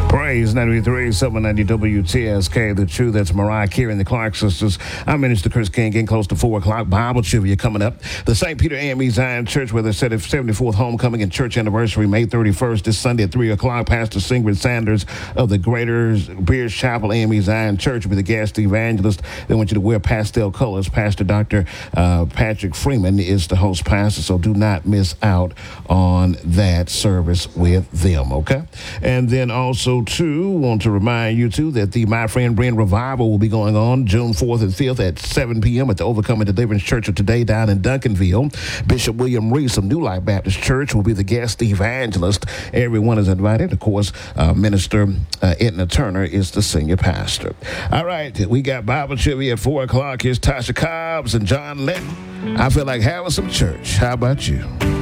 Praise 93, 790 WTSK, the truth. That's Mariah Carey and the Clark sisters. I'm Minister Chris King, getting close to 4 o'clock. Bible trivia coming up. The St. Peter AME Zion Church, where they said its 74th homecoming and church anniversary, May 31st, this Sunday at 3 o'clock. Pastor Singrid Sanders of the Greater Beers Chapel AME Zion Church will be the guest evangelist. They want you to wear pastel colors. Pastor Dr. Patrick Freeman is the host pastor, so do not miss out on that service with them, okay? And then also, too, want to remind you, too, that the My Friend Brand Revival will be going on June 4th and 5th at 7 p.m. at the Overcoming Deliverance Church of Today down in Duncanville. Bishop William Reese of New Life Baptist Church will be the guest evangelist. Everyone is invited. Of course, Minister Edna Turner is the senior pastor. All right, we got Bible trivia at 4 o'clock. Here's Tasha Cobbs and John Lennon. I feel like having some church. How about you?